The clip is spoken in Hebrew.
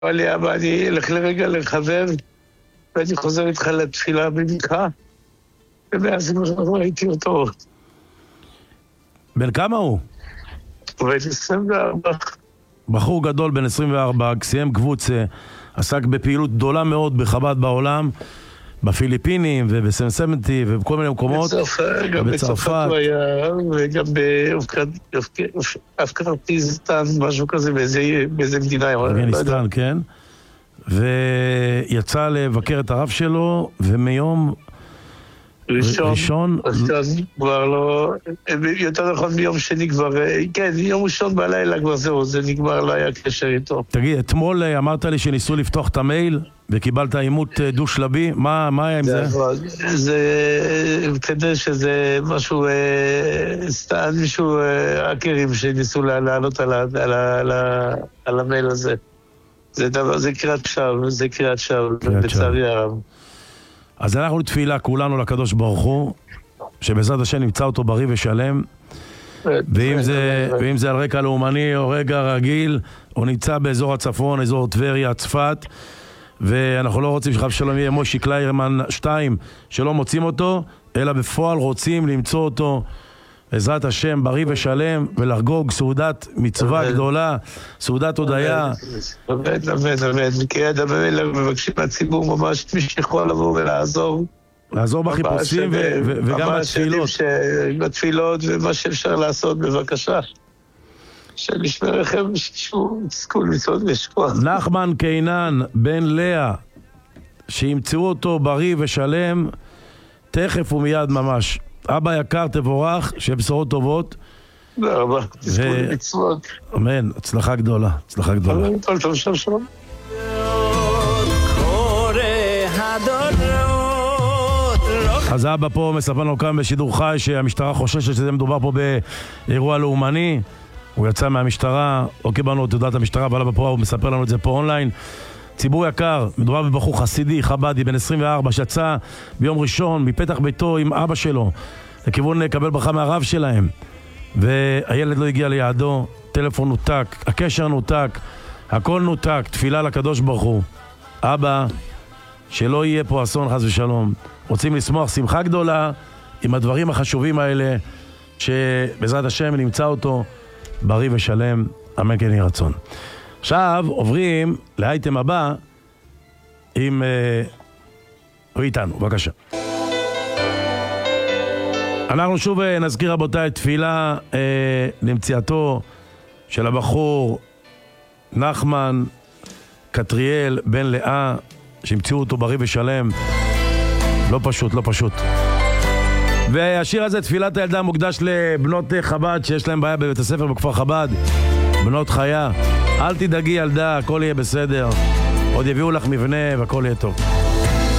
אמר לי, אבא, אני אלך לרגע לחבר, ואני חוזר איתך לתפילה במנחה, ומאז לא ראיתי אותו. בן כמה הוא? הוא בן 24. בחור גדול, בן 24, סיים קבוצה, עסק בפעילות גדולה מאוד בחב"ד בעולם, בפיליפינים ובסמסמנטי ובכל מיני מקומות. גם בצרפת הוא היה, וגם באפגניסטן, משהו כזה, באיזה מדינה. אפגניסטן, כן. ויצא לבקר את הרב שלו, ומיום ראשון כבר לא, יותר נכון מיום שני כבר, כן, יום ראשון בלילה כבר זהו, זה נגמר, לא היה קשר איתו. תגיד, אתמול אמרת לי שניסו לפתוח את המייל וקיבלת אימות דו-שלבי, מה היה עם זה? זה כדי שזה משהו, סתם מישהו אקרים שניסו לעלות על המייל הזה. זה קריאת שווא, זה קריאת שווא, בצערי הרב. אז אנחנו לתפילה כולנו לקדוש ברוך הוא, שבעזרת השם נמצא אותו בריא ושלם, ואם זה על רקע לאומני או רגע רגיל, הוא נמצא באזור הצפון, אזור טבריה, צפת, ואנחנו לא רוצים שחב שלום יהיה מושי קליירמן 2 שלא מוצאים אותו, אלא בפועל רוצים למצוא אותו בעזרת השם בריא ושלם, ולחגוג סעודת מצווה גדולה, סעודת הודיה. אמן, מקריאת המייל מבקשים מהציבור ממש מי שיכול לבוא ולעזור. לעזור בחיפושים וגם בתפילות. בתפילות ומה שאפשר לעשות, בבקשה. שנשמע לכם שתזכו למצוא לשכוח. נחמן קינן, בן לאה, שימצאו אותו בריא ושלם, תכף ומיד ממש. אבא יקר, תבורך, שיהיה בשורות טובות. תודה רבה, תזכו למצוות. אמן, הצלחה גדולה, הצלחה גדולה. טוב, שלום. אז אבא פה מספר לנו כאן בשידור חי שהמשטרה חוששת שזה מדובר פה באירוע לאומני. הוא יצא מהמשטרה, לא קיבלנו את תעודת המשטרה, אבל אבא פה הוא מספר לנו את זה פה אונליין. ציבור יקר, מדובר בבחור חסידי, חבדי, בן 24, שיצא ביום ראשון מפתח ביתו עם אבא שלו, לכיוון לקבל ברכה מהרב שלהם. והילד לא הגיע ליעדו, טלפון נותק, הקשר נותק, הכל נותק, תפילה לקדוש ברוך הוא. אבא, שלא יהיה פה אסון חס ושלום. רוצים לשמוח שמחה גדולה עם הדברים החשובים האלה, שבעזרת השם נמצא אותו בריא ושלם, אמן כן יהי רצון. עכשיו עוברים לאייטם הבא עם הוא איתנו, בבקשה. אנחנו שוב נזכיר רבותיי תפילה למציאתו של הבחור נחמן קטריאל בן לאה, שהמצאו אותו בריא ושלם. לא פשוט, לא פשוט. והשיר הזה, תפילת הילדה, מוקדש לבנות חב"ד שיש להם בעיה בבית הספר בכפר חב"ד, בנות חיה. אל תדאגי ילדה, הכל יהיה בסדר, עוד יביאו לך מבנה והכל יהיה טוב.